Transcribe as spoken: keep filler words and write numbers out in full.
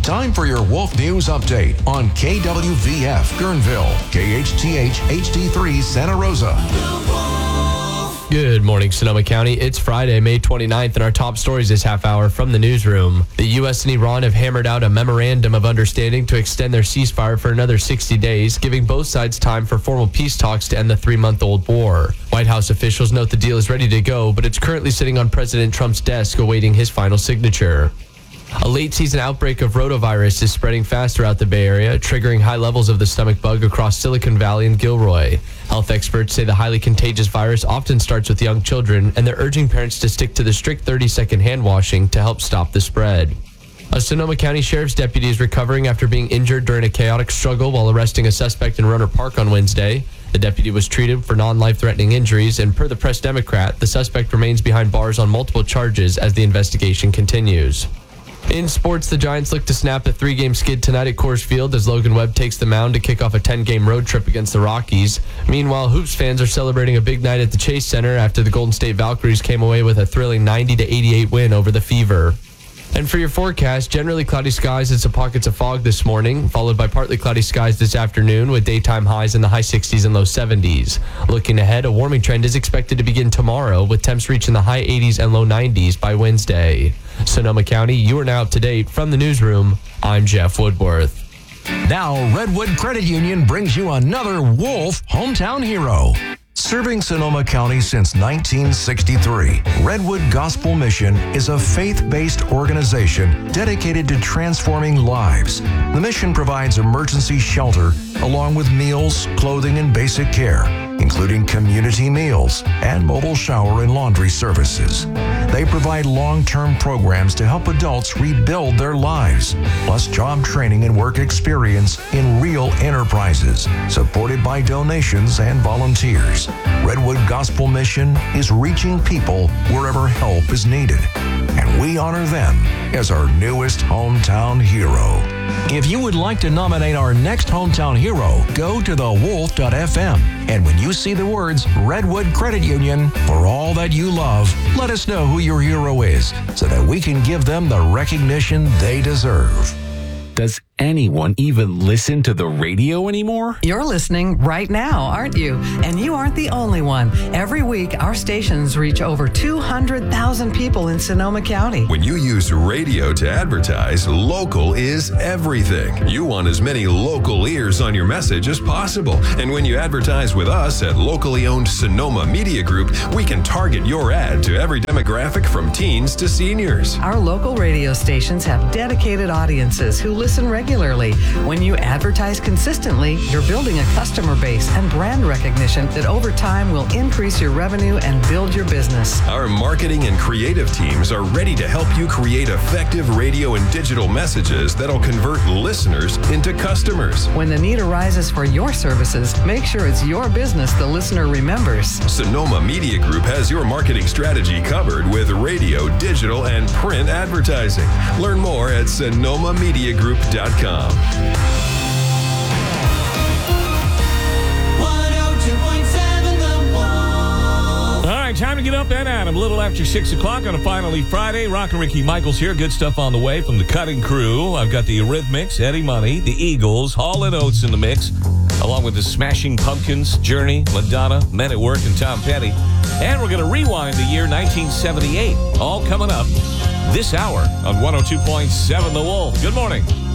Time for your Wolf News Update on K W V F Guerneville, K H T H H D three Santa Rosa. Good morning, Sonoma County. It's Friday, May twenty-ninth, and our top stories this half hour from the newsroom. The U S and Iran have hammered out a memorandum of understanding to extend their ceasefire for another sixty days, giving both sides time for formal peace talks to end the three-month-old war. White House officials note the deal is ready to go, but it's currently sitting on President Trump's desk awaiting his final signature. A late-season outbreak of rotavirus is spreading fast throughout the Bay Area, triggering high levels of the stomach bug across Silicon Valley and Gilroy. Health experts say the highly contagious virus often starts with young children, and they're urging parents to stick to the strict thirty-second hand washing to help stop the spread. A Sonoma County Sheriff's deputy is recovering after being injured during a chaotic struggle while arresting a suspect in Runner Park on Wednesday. The deputy was treated for non-life-threatening injuries, and per the Press Democrat, the suspect remains behind bars on multiple charges as the investigation continues. In sports, the Giants look to snap a three-game skid tonight at Coors Field as Logan Webb takes the mound to kick off a ten-game road trip against the Rockies. Meanwhile, Hoops fans are celebrating a big night at the Chase Center after the Golden State Valkyries came away with a thrilling ninety to eighty-eight win over the Fever. And for your forecast, generally cloudy skies and some pockets of fog this morning, followed by partly cloudy skies this afternoon with daytime highs in the high sixties and low seventies. Looking ahead, a warming trend is expected to begin tomorrow with temps reaching the high eighties and low nineties by Wednesday. Sonoma County, you are now up to date. From the newsroom, I'm Jeff Woodworth. Now, Redwood Credit Union brings you another Wolf hometown hero. Serving Sonoma County since nineteen sixty-three, Redwood Gospel Mission is a faith-based organization dedicated to transforming lives. The mission provides emergency shelter along with meals, clothing, and basic care, including community meals and mobile shower and laundry services. They provide long-term programs to help adults rebuild their lives, plus job training and work experience in real enterprises, supported by donations and volunteers. Redwood Gospel Mission is reaching people wherever help is needed, and we honor them as our newest hometown hero. If you would like to nominate our next hometown hero, go to the wolf dot f m, and when you see the words Redwood Credit Union, for all that you love, let us know who your hero is so that we can give them the recognition they deserve. Does anyone even listen to the radio anymore? You're listening right now, aren't you? And you aren't the only one. Every week, our stations reach over two hundred thousand people in Sonoma County. When you use radio to advertise, local is everything. You want as many local ears on your message as possible. And when you advertise with us at locally owned Sonoma Media Group, we can target your ad to every demographic from teens to seniors. Our local radio stations have dedicated audiences who listen regularly. Regularly. When you advertise consistently, you're building a customer base and brand recognition that over time will increase your revenue and build your business. Our marketing and creative teams are ready to help you create effective radio and digital messages that'll convert listeners into customers. When the need arises for your services, make sure it's your business the listener remembers. Sonoma Media Group has your marketing strategy covered with radio, digital, and print advertising. Learn more at sonoma media group dot com. one oh two point seven The Wolf. All right, time to get up and at 'em. A little after six o'clock on a finally Friday. Rockin' Ricky Michaels here. Good stuff on the way from the Cutting Crew. I've got the Eurythmics, Eddie Money, the Eagles, Hall and Oates in the mix, along with the Smashing Pumpkins, Journey, Madonna, Men at Work, and Tom Petty. And we're going to rewind the year nineteen seventy-eight. All coming up this hour on one oh two point seven The Wolf. Good morning.